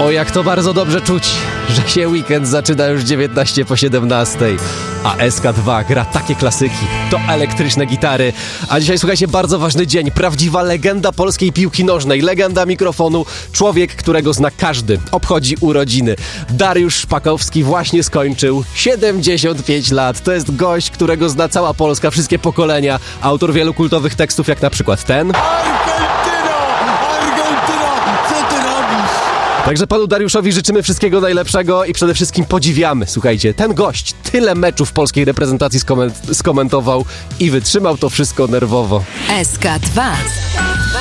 O, jak to bardzo dobrze czuć, że się weekend zaczyna już 19 po 17, a SK2 gra takie klasyki, to elektryczne gitary. A dzisiaj, słuchajcie, bardzo ważny dzień, prawdziwa legenda polskiej piłki nożnej, legenda mikrofonu, człowiek, którego zna każdy, obchodzi urodziny. Dariusz Szpakowski właśnie skończył 75 lat, to jest gość, którego zna cała Polska, wszystkie pokolenia, autor wielu kultowych tekstów, jak na przykład ten. Także panu Dariuszowi życzymy wszystkiego najlepszego i przede wszystkim podziwiamy. Słuchajcie, ten gość tyle meczów polskiej reprezentacji skomentował i wytrzymał to wszystko nerwowo. SK2